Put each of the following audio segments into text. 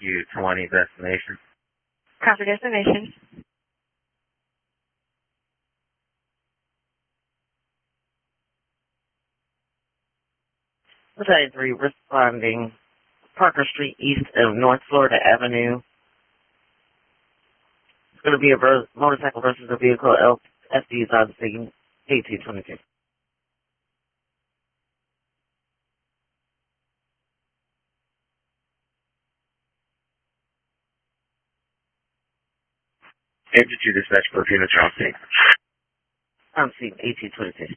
Rescue 20 destination. Copy destination. Battalion 3 responding Parker Street east of North Florida Avenue. It's going to be a motorcycle versus a vehicle. FD is on scene. 1822. Infantry dispatch for units are on scene. On scene. 1822.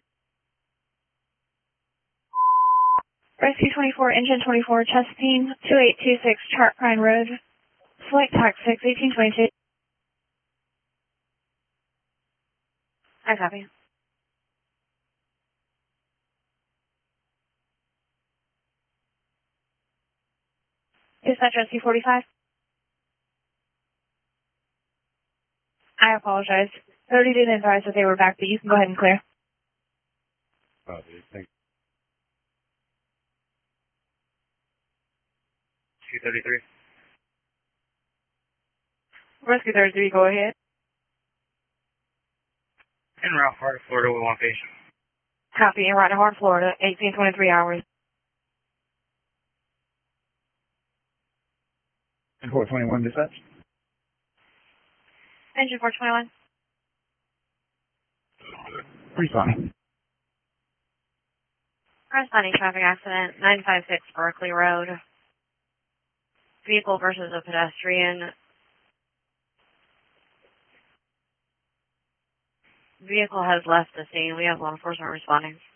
Rescue 24, Engine 24, Chesapeake, 2826 Chart Pine Road, Select Tax 6, 1822. I copy. Dispatch Rescue 45. I apologize. 30 didn't advise that they were back, but you can go ahead and clear. Oh, dude, thank you. 233. Rescue 33, go ahead. En route, Heart of Florida with one patient. Copy, en route to Hart, Florida, 1823 hours. And 421 dispatch. Engine 421. Responding. Corresponding traffic accident, 956 Berkeley Road. Vehicle versus a pedestrian. Vehicle has left the scene. We have law enforcement responding.